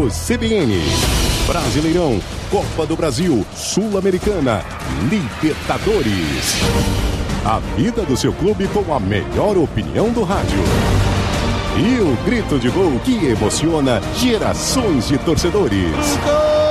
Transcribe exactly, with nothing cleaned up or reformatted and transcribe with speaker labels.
Speaker 1: no C B N. Brasileirão, Copa do Brasil, Sul-Americana, Libertadores. A vida do seu clube com a melhor opinião do rádio. E o grito de gol que emociona gerações de torcedores.